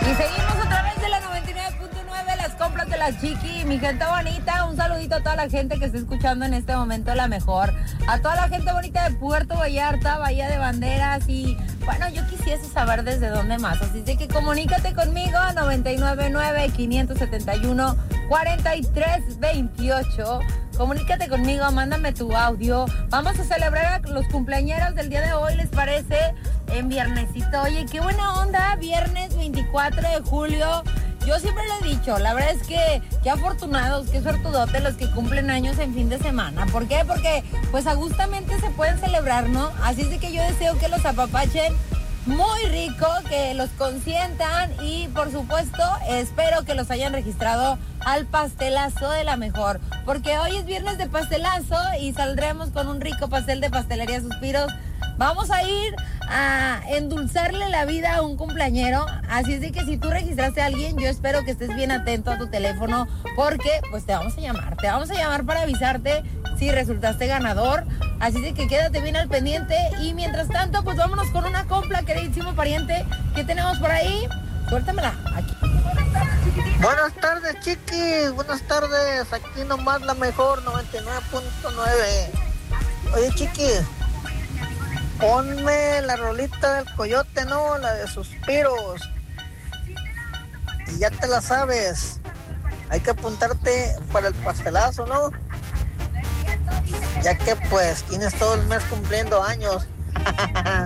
Y seguimos otra vez de la 99.9, las compras de la Chiqui. Mi gente bonita, un saludito a toda la gente que está escuchando en este momento La Mejor. A toda la gente bonita de Puerto Vallarta, Bahía de Banderas y... Bueno, yo quisiese saber desde dónde más. Así que comunícate conmigo a 999-571-4328. Comunícate conmigo, mándame tu audio. Vamos a celebrar a los cumpleañeros del día de hoy, ¿les parece? En viernesito. Oye, qué buena onda, viernes 24 de julio. Yo siempre lo he dicho, la verdad es que qué afortunados, qué suertudotes los que cumplen años en fin de semana. ¿Por qué? Porque pues agustamente se pueden celebrar, ¿no? Así es de que yo deseo que los apapachen muy rico, que los consientan y por supuesto espero que los hayan registrado al pastelazo de La Mejor, porque hoy es viernes de pastelazo y saldremos con un rico pastel de Pastelería Suspiros. Vamos a ir a endulzarle la vida a un cumpleañero, así es de que si tú registraste a alguien, yo espero que estés bien atento a tu teléfono, porque pues te vamos a llamar para avisarte si resultaste ganador, así de que quédate bien al pendiente y mientras tanto pues vámonos con una compra, queridísimo pariente, ¿qué tenemos por ahí? Suéltamela, aquí. Buenas tardes, Chiqui, buenas tardes, aquí nomás La Mejor 99.9. Oye, Chiqui, ponme la rolita del Coyote, ¿no? La de Suspiros. Y ya te la sabes. Hay que apuntarte para el pastelazo, ¿no? Ya que pues tienes todo el mes cumpliendo años.